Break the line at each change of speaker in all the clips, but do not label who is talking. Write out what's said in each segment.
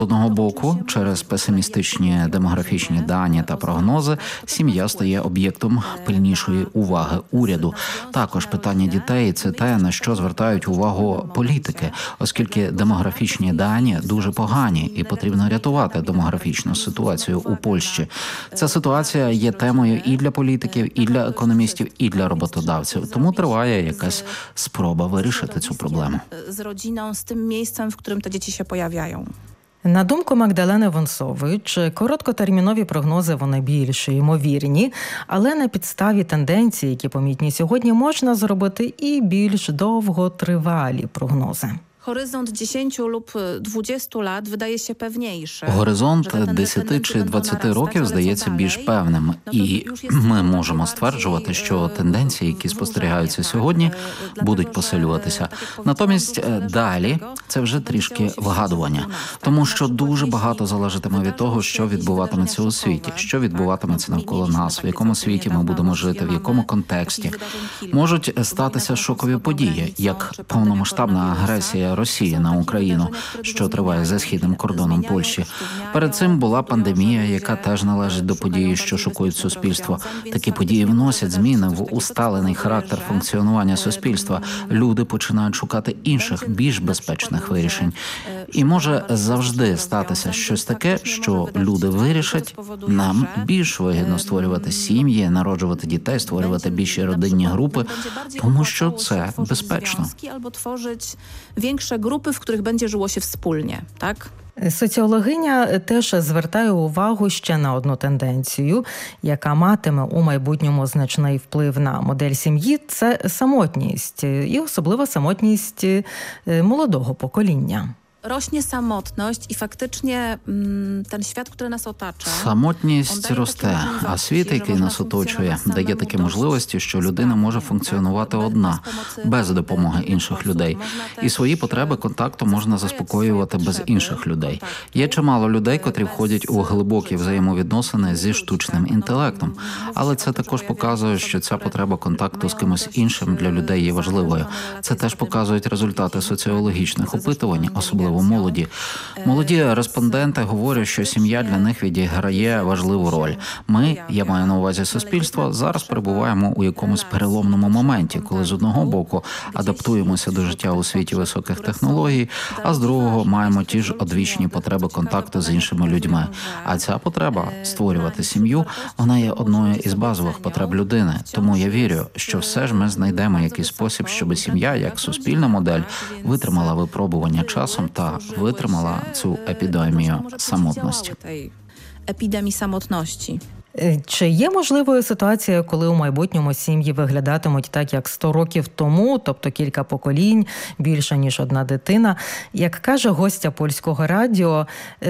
З одного боку, через песимістичні демографічні дані та прогнози, сім'я стає об'єктом пильнішої уваги уряду. Також питання дітей – це те, на що звертають увагу політики, оскільки демографічні дані дуже погані і потрібно рятувати демографічну ситуацію у Польщі. Ця ситуація є темою і для політиків, і для економістів, і для роботодавців. Тому триває якась спроба вирішити цю проблему.
З родиною, з тим місцем, в якому ті діти się pojawiają.
На думку Магдалени Вонсович, короткотермінові прогнози вони більш ймовірні, але на підставі тенденцій, які помітні сьогодні, можна зробити і більш довготривалі прогнози.
Horyzont 10 lub 20 lat wydaje się pewniejszy.
Горизонт 10 чи 20 років здається більш певним. І ми можемо стверджувати, що тенденції, які спостерігаються сьогодні, будуть посилюватися. Натомість далі це вже трішки вгадування. Тому що дуже багато залежатиме від того, що відбуватиметься у світі, що відбуватиметься навколо нас, в якому світі ми будемо жити, в якому контексті. Можуть статися шокові події, як повномасштабна агресія Росії на Україну, що триває за східним кордоном Польщі. Перед цим була пандемія, яка теж належить до події, що шокують суспільство. Такі події вносять зміни в усталений характер функціонування суспільства. Люди починають шукати інших, більш безпечних вирішень. І може завжди статися щось таке, що люди вирішать, нам більш вигідно створювати сім'ї, народжувати дітей, створювати більші родинні групи, тому що це безпечно.
Większe grupy, w których będzie żyło się wspólnie, tak?
Соціологиня теж звертає увагу ще на одну тенденцію, яка матиме у майбутньому значний вплив на модель сім'ї – це самотність, і особливо самотність молодого покоління.
Rośnie samotność i faktycznie ten świat, który nas otacza.
Самотність росте, а світ, який нас оточує, дає такі можливості, що людина може функціонувати одна, без допомоги інших людей. І свої потреби контакту можна заспокоювати без інших людей. Є чимало людей, котрі входять у глибокі взаємовідносини зі штучним інтелектом. Але це також показує, що ця потреба контакту з кимось іншим для людей є важливою. Це теж показують результати соціологічних опитувань, особливо молоді. Молоді респонденти говорять, що сім'я для них відіграє важливу роль. Ми, я маю на увазі суспільство, зараз перебуваємо у якомусь переломному моменті, коли з одного боку адаптуємося до життя у світі високих технологій, а з другого маємо ті ж одвічні потреби контакту з іншими людьми. А ця потреба – створювати сім'ю, вона є одною із базових потреб людини. Тому я вірю, що все ж ми знайдемо якийсь спосіб, щоб сім'я, як суспільна модель, витримала випробування часом та витримала цю епідемію самотності.
Епідемії самотності.
Чи є можливою ситуація, коли у майбутньому сім'ї виглядатимуть так, як 100 років тому, тобто кілька поколінь, більше, ніж одна дитина? Як каже гостя Польського радіо,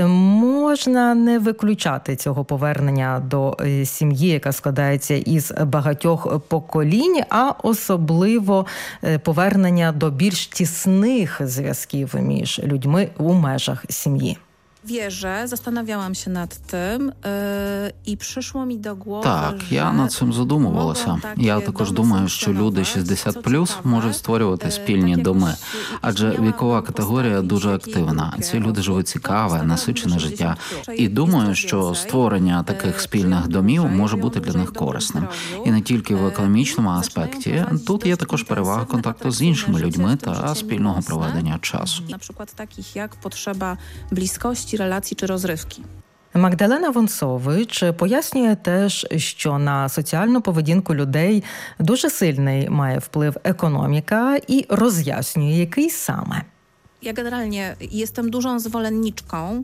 можна не виключати цього повернення до сім'ї, яка складається із багатьох поколінь, а особливо повернення до більш тісних зв'язків між людьми у межах сім'ї.
Wierzę, zastanawiałam się nad tym i przyszło mi do głowy,
Так, я над цим задумувалася. Я також думаю, що люди 60+ можуть створювати спільні доми, адже вікова категорія дуже активна. Ці люди живуть цікаве, насичене життя. І думаю, що створення таких спільних домів може бути для них корисним. І не тільки в економічному аспекті. Тут є також перевага контакту з іншими людьми та спільного проведення часу.
Наприклад, таких як потреба близькості, relacji czy rozrywki.
Магдалена Вонсович пояснює теж, що на соціальну поведінку людей дуже сильний має вплив економіка і роз'яснює, який саме.
Ja generalnie jestem dużą zwolenniczką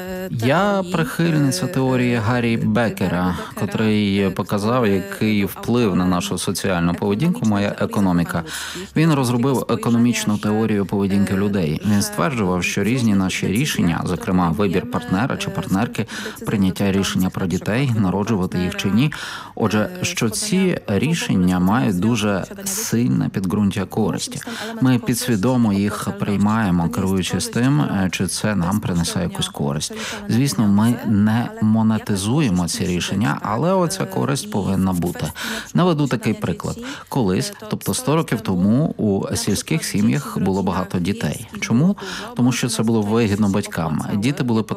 Я прихильниця теорії Гаррі Беккера, котрий показав, який вплив на нашу соціальну поведінку має економіка. Він розробив економічну теорію поведінки людей. Він стверджував, що різні наші рішення, зокрема вибір партнера чи партнерки, прийняття рішення про дітей, народжувати їх чи ні, отже, що ці рішення мають дуже сильне підґрунтя користі. Ми підсвідомо їх приймаємо, керуючись тим, чи це нам принесе якусь користь. користь. Звісно, ми не монетизуємо ці рішення, але оця користь повинна бути. Наведу такий приклад. Колись, тобто 100 років тому, у сільських сім'ях було багато дітей. Чому? Тому що це було вигідно батькам. Діти були